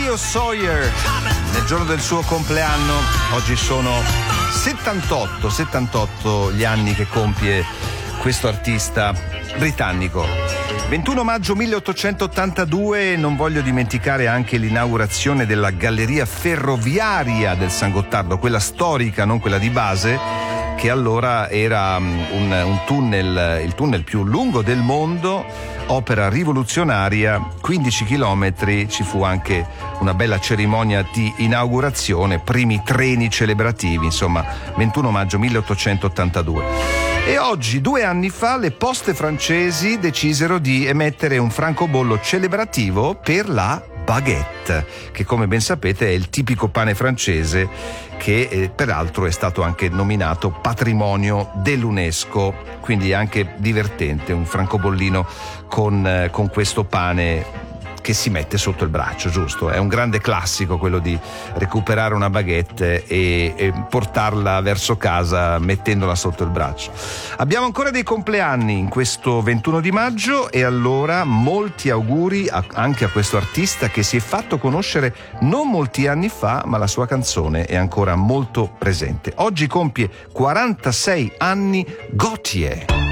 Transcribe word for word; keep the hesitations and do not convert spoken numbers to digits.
Leo Sayer nel giorno del suo compleanno. Oggi sono settantotto settantotto gli anni che compie questo artista britannico. ventuno maggio milleottocentottantadue, non voglio dimenticare anche l'inaugurazione della galleria ferroviaria del San Gottardo, quella storica, non quella di base, che allora era un, un tunnel, il tunnel più lungo del mondo, opera rivoluzionaria, quindici chilometri, ci fu anche una bella cerimonia di inaugurazione, primi treni celebrativi, insomma, ventuno maggio milleottocentottantadue. E oggi, due anni fa, le poste francesi decisero di emettere un francobollo celebrativo per la baguette, che come ben sapete è il tipico pane francese che eh, peraltro è stato anche nominato patrimonio dell'UNESCO, quindi è anche divertente un francobollino con, eh, con questo pane che si mette sotto il braccio, giusto? È un grande classico quello di recuperare una baguette e, e portarla verso casa mettendola sotto il braccio. Abbiamo ancora dei compleanni in questo ventuno di maggio e allora molti auguri a, anche a questo artista che si è fatto conoscere non molti anni fa, ma la sua canzone è ancora molto presente. Oggi compie quarantasei anni Gotye.